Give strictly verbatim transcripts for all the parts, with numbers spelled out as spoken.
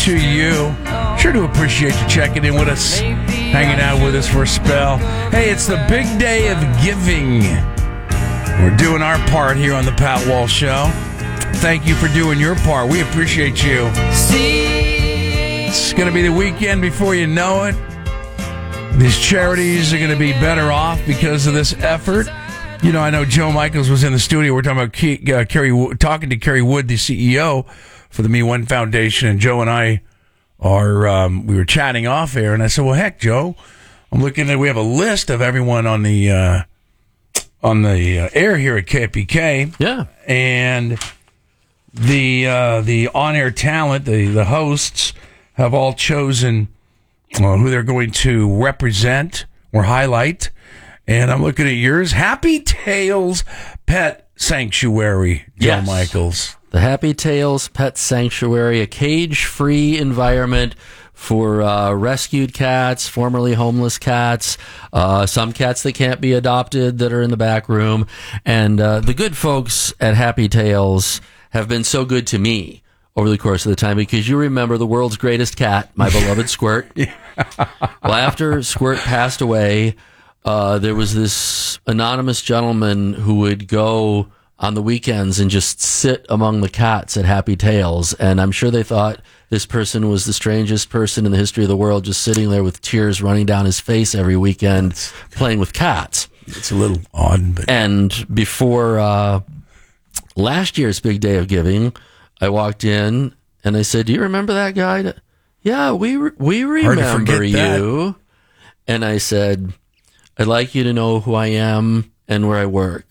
to you. Sure to appreciate you checking in with us, hanging out with us for a spell. Hey, it's the big day of giving. We're doing our part here on the Pat Walsh Show. Thank you for doing your part. We appreciate you. It's going to be the weekend before you know it. These charities are going to be better off because of this effort. You know, I know Joe Michaels was in the studio. We're talking about Ke- uh, Kerry, talking to Kerry Wood, the C E O for the Me One Foundation, and Joe and I are um, we were chatting off air, and I said, "Well, heck, Joe, I'm looking at we have a list of everyone on the uh, on the uh, air here at K P K, yeah, and the uh, the on air talent, the the hosts have all chosen uh, who they're going to represent or highlight." And I'm looking at yours. Happy Tales Pet Sanctuary, Joe yes. Michaels. The Happy Tales Pet Sanctuary, a cage-free environment for uh, rescued cats, formerly homeless cats, uh, some cats that can't be adopted that are in the back room. And uh, the good folks at Happy Tales have been so good to me over the course of the time, because you remember the world's greatest cat, my beloved Squirt. Yeah. Well, after Squirt passed away, Uh, there was this anonymous gentleman who would go on the weekends and just sit among the cats at Happy Tales. And I'm sure they thought this person was the strangest person in the history of the world, just sitting there with tears running down his face every weekend playing with cats. It's a little odd. But... And before uh, last year's big day of giving, I walked in and I said, "Do you remember that guy?" "Yeah, we, re- we remember you." And I said, "I'd like you to know who I am and where I work.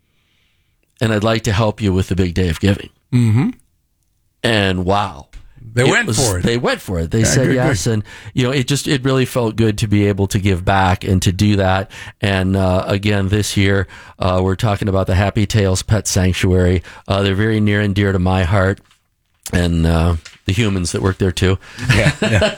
And I'd like to help you with the big day of giving." Mm-hmm. And wow. They went was, for it. They went for it. They yeah, said good, yes. Good. And, you know, it just, it really felt good to be able to give back and to do that. And, uh, again, this year, uh, we're talking about the Happy Tales Pet Sanctuary. Uh, they're very near and dear to my heart. And uh, the humans that work there, too. Yeah,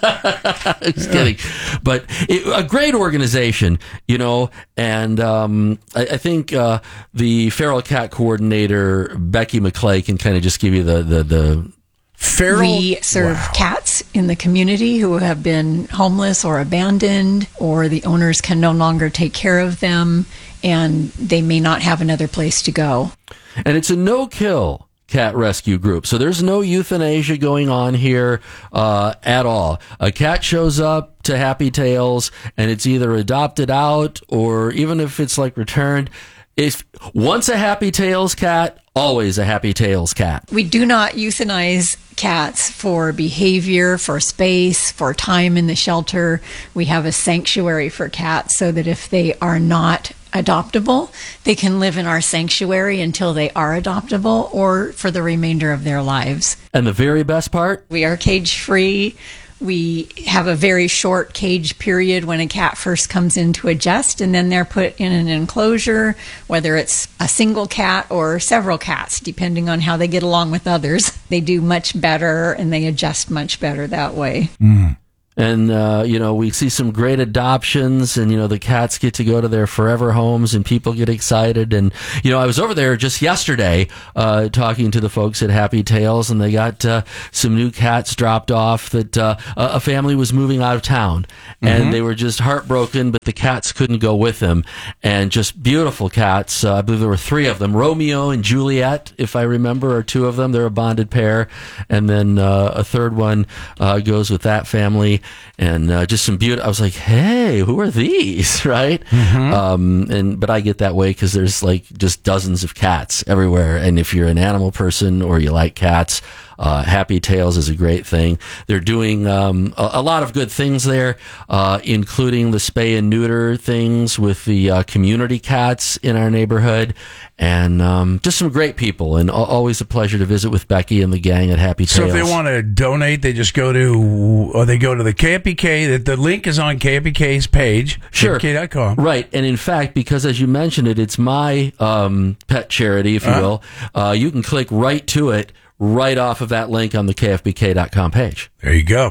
yeah. Just kidding. But it, a great organization, you know, and um, I, I think uh, the feral cat coordinator, Becky McClay, can kind of just give you the... the, the feral? We serve wow. cats in the community who have been homeless or abandoned, or the owners can no longer take care of them, and they may not have another place to go. And it's a no-kill cat rescue group. So there's no euthanasia going on here uh, at all. A cat shows up to Happy Tales and it's either adopted out, or even if it's like returned, if once a Happy Tales cat, always a Happy Tales cat. We do not euthanize cats for behavior, for space, for time in the shelter. We have a sanctuary for cats so that if they are not adoptable, they can live in our sanctuary until they are adoptable, or for the remainder of their lives. And the very best part? We are cage-free. We have a very short cage period when a cat first comes in to adjust, and then they're put in an enclosure, whether it's a single cat or several cats, depending on how they get along with others. They do much better, and they adjust much better that way. Mm. And, uh, you know, we see some great adoptions, and, you know, the cats get to go to their forever homes and people get excited. And, you know, I was over there just yesterday uh, talking to the folks at Happy Tales, and they got uh, some new cats dropped off that uh, a family was moving out of town. And mm-hmm. they were just heartbroken, but the cats couldn't go with them. And just beautiful cats. Uh, I believe there were three of them. Romeo and Juliet, if I remember, are two of them. They're a bonded pair. And then uh, a third one uh, goes with that family. And uh, just some beauty. I was like, hey, who are these? Right? Mm-hmm. Um, and but I get that way because there's like just dozens of cats everywhere. And if you're an animal person or you like cats, uh, Happy Tales is a great thing. They're doing um, a, a lot of good things there, uh, including the spay and neuter things with the uh, community cats in our neighborhood. And um, just some great people, and always a pleasure to visit with Becky and the gang at Happy Tales. So if they want to donate, they just go to, or they go to the K P K. The, the link is on K P K's page, sure. K P K dot com. Right, and in fact, because as you mentioned it, it's my um, pet charity, if you uh, will. Uh, you can click right to it, right off of that link on the K F B K dot com page. There you go.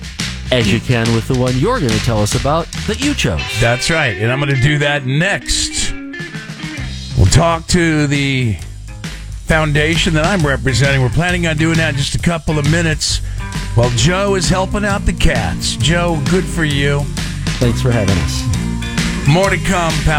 As you can with the one you're going to tell us about that you chose. That's right, and I'm going to do that next. We'll talk to the foundation that I'm representing. We're planning on doing that in just a couple of minutes. Well, Joe is helping out the cats. Joe, good for you. Thanks for having us. More to come, pal.